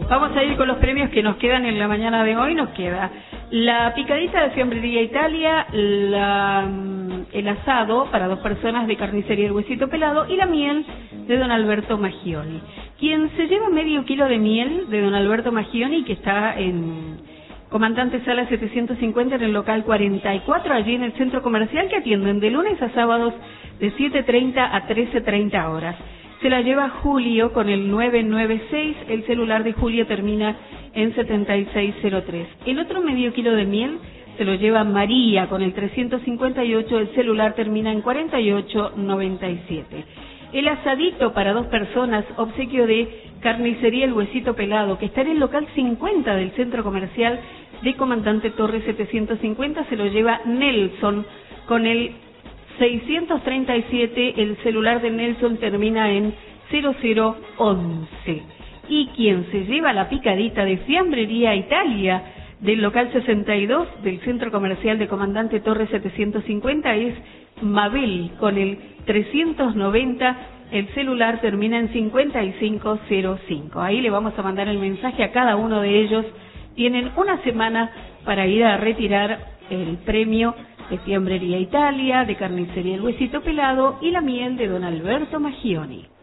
Vamos a ir con los premios que nos quedan en la mañana de hoy. Nos queda la picadita de Fiambrería Italia, el asado para 2 personas de carnicería El Huesito Pelado y la miel de don Alberto Maggioni. Quien se lleva medio kilo de miel de don Alberto Maggioni, que está en Comandante Sala 750 en el local 44, allí en el centro comercial, que atienden de lunes a sábados de 7:30 a 13:30 horas. Se la lleva Julio con el 996, el celular de Julio termina en 7603. El otro medio kilo de miel se lo lleva María con el 358, el celular termina en 4897. El asadito para 2 personas, obsequio de Carnicería El Huesito Pelado, que está en el local 50 del centro comercial de Comandante Torres 750, se lo lleva Nelson con el 637, el celular de Nelson termina en 0011. Y quien se lleva la picadita de Fiambrería Italia del local 62 del centro comercial de Comandante Torres 750 es Mabel con el 390, el celular termina en 5505. Ahí le vamos a mandar el mensaje a cada uno de ellos. Tienen una semana para ir a retirar el premio de Fiambrería Italia, de Carnicería El Huesito Pelado y la miel de don Alberto Maggioni.